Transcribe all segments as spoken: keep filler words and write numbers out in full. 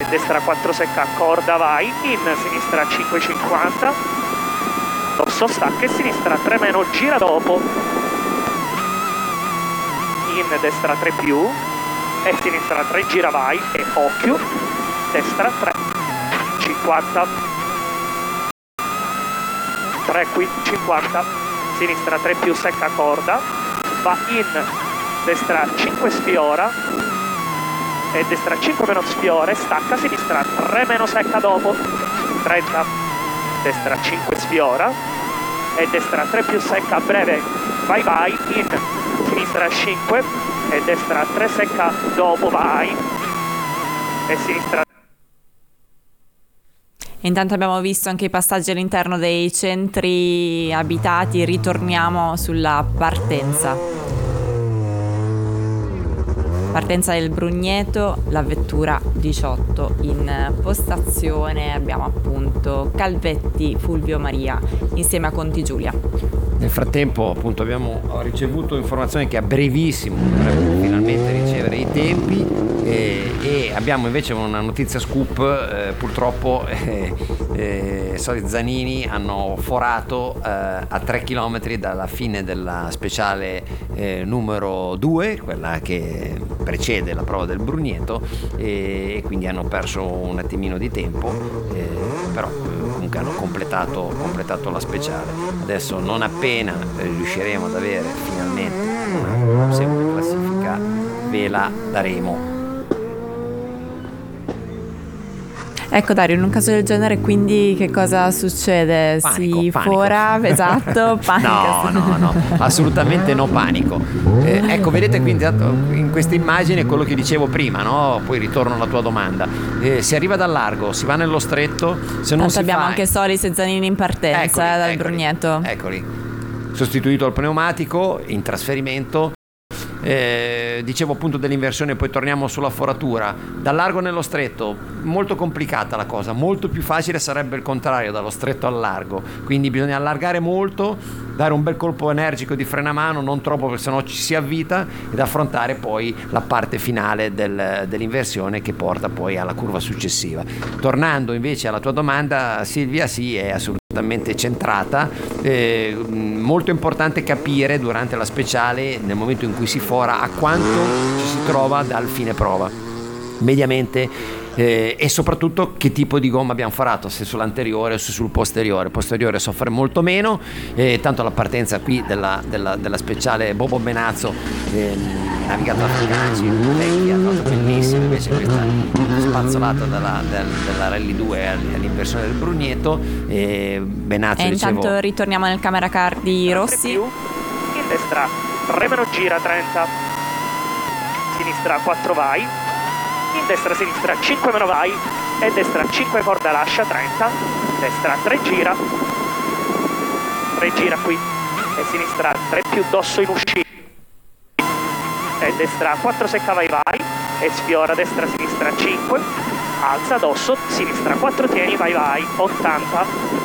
destra quattro secca, corda vai, in sinistra cinque cinquanta, dosso stacca e sinistra tre meno, gira dopo, in destra tre più, e sinistra tre gira vai, e occhio, destra tre, cinquanta, tre qui, cinquanta, sinistra tre più secca corda, va in destra cinque sfiora, e destra cinque meno sfiora, stacca, sinistra tre meno secca dopo, trenta, destra cinque sfiora, e destra tre più secca breve, vai vai, in sinistra cinque, e destra tre secca dopo, vai, e sinistra. Intanto abbiamo visto anche i passaggi all'interno dei centri abitati, ritorniamo sulla partenza. Partenza del Brugneto, la vettura diciotto in postazione, abbiamo appunto Calvetti, Fulvio Maria insieme a Conti Giulia. Nel frattempo appunto abbiamo ricevuto informazioni che a brevissimo dovremmo finalmente ricevere i tempi e, e abbiamo invece una notizia scoop, eh, purtroppo eh, eh, Soli Zanini hanno forato eh, a tre chilometri dalla fine della speciale eh, numero due, quella che precede la prova del Brugneto, e, e quindi hanno perso un attimino di tempo, eh, però comunque hanno completato, completato la speciale. Adesso non appena riusciremo ad avere finalmente una semplice classifica ve la daremo. Ecco Dario, in un caso del genere quindi che cosa succede? Panico, si panico. fora, esatto, panico. No, no, no, assolutamente no panico. Eh, ecco, vedete quindi in questa immagine quello che dicevo prima, no? Poi ritorno alla tua domanda. Eh, si arriva dal largo, si va nello stretto, se non Tanto si abbiamo fa... anche Solis e Zanini in partenza, Eccoli, eh, dal eccoli, Brugneto. Eccoli, sostituito al pneumatico in trasferimento. Eh, dicevo appunto dell'inversione, poi torniamo sulla foratura. Dal largo nello stretto, molto complicata la cosa, molto più facile sarebbe il contrario, dallo stretto al largo, quindi bisogna allargare molto, dare un bel colpo energico di frenamano, non troppo perché sennò ci si avvita, ed affrontare poi la parte finale del, dell'inversione che porta poi alla curva successiva. Tornando invece alla tua domanda, Silvia, sì, è assolutamente centrata. Eh, molto importante capire durante la speciale, nel momento in cui si fora, a quanto ci si trova dal fine prova mediamente, eh, e soprattutto che tipo di gomma abbiamo forato, se sull'anteriore o se sul posteriore. Posteriore soffre molto meno, eh, tanto la partenza qui della, della, della speciale Bobo Benazzo, eh, navigata da Fugacci, vecchia, bellissima, invece questa spazzolata dalla, del, della Rally due all'inversione del Brugneto. eh, Benazzo, e dicevo, intanto ritorniamo nel camera car di Rossi. In destra tre meno gira trenta, sinistra quattro vai, in destra sinistra cinque meno vai, e destra cinque corda lascia trenta, destra tre gira, tre gira qui, e sinistra tre più dosso in uscita, e destra quattro secca vai vai, e sfiora destra sinistra cinque, alza dosso, sinistra quattro tieni vai vai, ottanta,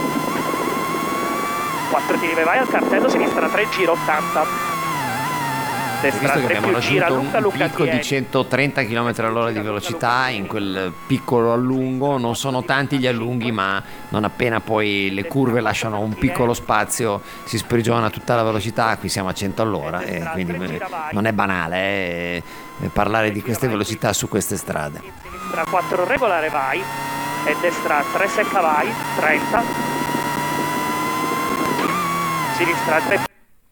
quattro tieni vai vai al cartello, sinistra tre gira ottanta. Visto che abbiamo gira, raggiunto lunga, un lunga, picco di tieni. centotrenta chilometri all'ora di velocità in quel piccolo allungo, non sono tanti gli allunghi, ma non appena poi le curve lasciano un piccolo spazio si sprigiona tutta la velocità. Qui siamo a cento all'ora e quindi non è banale eh, parlare di queste velocità su queste strade. Sinistra quattro regolare vai, e destra tre secca vai, trenta, sinistra tre.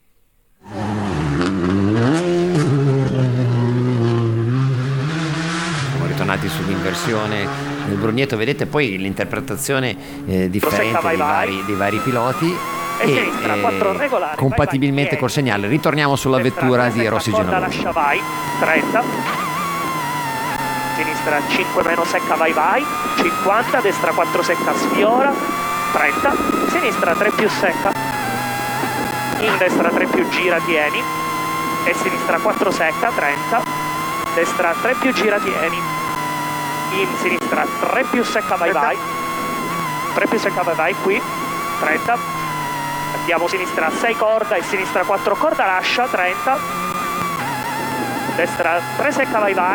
Sull'inversione del Brugneto, vedete poi l'interpretazione eh, differente vai, dei, vai. vari, dei vari piloti e, e sinistra, eh, quattro regolari, compatibilmente vai, vai, col segnale. Ritorniamo sulla destra, vettura di Rossi corda Genovese. lascia vai, trenta, sinistra cinque meno secca vai vai, cinquanta, destra quattro secca sfiora, trenta, sinistra tre più secca, in destra tre più gira tieni, e sinistra quattro secca, trenta, destra tre più gira tieni, in sinistra tre più secca vai vai, tre più secca vai vai qui, trenta, andiamo sinistra sei corda e sinistra quattro corda lascia, trenta, destra tre secca vai vai,